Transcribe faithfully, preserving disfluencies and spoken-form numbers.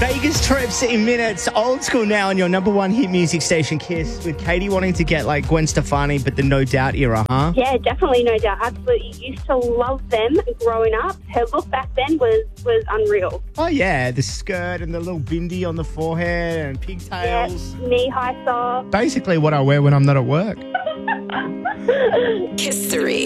Vegas trips in minutes. Old school now on your number one hit music station, Kiss, with Katie wanting to get like Gwen Stefani, but the No Doubt era, huh? Yeah, definitely, no doubt. Absolutely. Used to love them growing up. Her look back then was, was unreal. Oh, yeah. The skirt and the little bindi on the forehead and Yeah, pigtails. knee-high socks. Basically what I wear when I'm not at work. Kiss three.